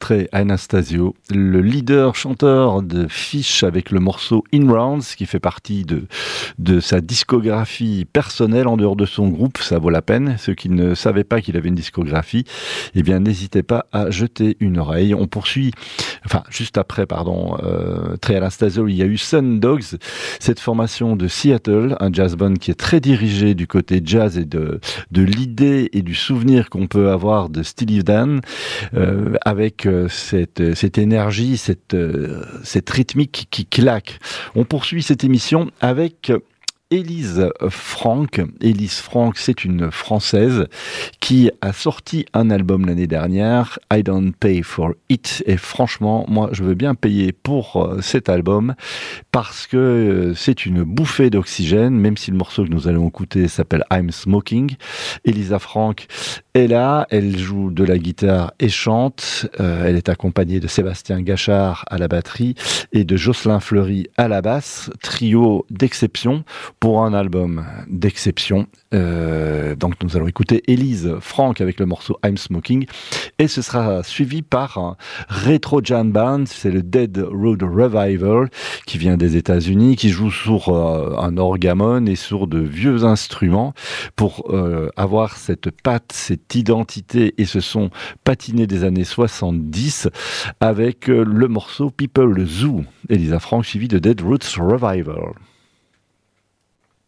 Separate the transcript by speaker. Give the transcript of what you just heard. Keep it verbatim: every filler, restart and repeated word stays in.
Speaker 1: Trey Anastasio, le leader chanteur de Fish avec le morceau In Rounds qui fait partie de, de sa discographie personnelle en dehors de son groupe, ça vaut la peine. Ceux qui ne savaient pas qu'il avait une discographie, eh bien n'hésitez pas à jeter une oreille. On poursuit, enfin juste après, pardon, euh, Trey Anastasio, il y a eu Sun Dogs, cette formation de Seattle, un jazz band qui est très dirigé du côté jazz et de, de l'idée et du souvenir qu'on peut avoir de Steely Dan, euh, avec euh, cette, cette énergie, cette, euh, cette rythmique qui claque. On poursuit cette émission avec Elise Frank. Elise Frank, c'est une Française qui a sorti un album l'année dernière, I Don't Pay For It, et franchement, moi, je veux bien payer pour cet album parce que c'est une bouffée d'oxygène, même si le morceau que nous allons écouter s'appelle I'm Smoking. Elisa Frank est là, elle joue de la guitare et chante. Euh, elle est accompagnée de Sébastien Gachard à la batterie et de Jocelyn Fleury à la basse. Trio d'exception pour un album d'exception. Euh, donc nous allons écouter Elise Frank avec le morceau I'm Smoking et ce sera suivi par un Retro Jam Band, c'est le Dead Road Revival qui vient des États-Unis, qui joue sur euh, un orgamon et sur de vieux instruments pour euh, avoir cette patte, cette identité et ce son patiné des années soixante-dix avec euh, le morceau People Zoo. Elisa Frank suivi de Dead Roots Revival.